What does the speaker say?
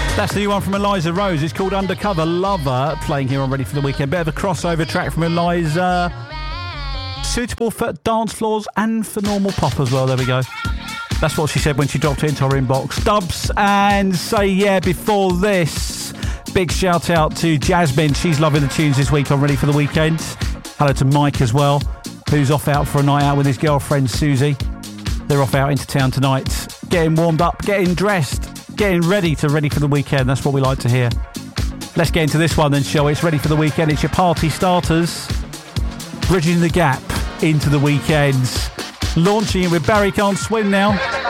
That's the new one from Eliza Rose. It's called Undercover Lover, playing here on Ready for the Weekend. Bit of a crossover track from Eliza. Suitable for dance floors and for normal pop as well. There we go. That's what she said when she dropped it into our inbox. Dubs and Say Yeah before this. Big shout out to Jasmine. She's loving the tunes this week on Ready for the Weekend. Hello to Mike as well, who's off out for a night out with his girlfriend Susie. They're off out into town tonight, getting warmed up, getting dressed, getting ready for the weekend. That's what we like to hear. Let's get into this one then, shall we? It's Ready for the Weekend. It's your party starters. Bridging the gap into the weekends. Launching it with Barry Can't Swim now.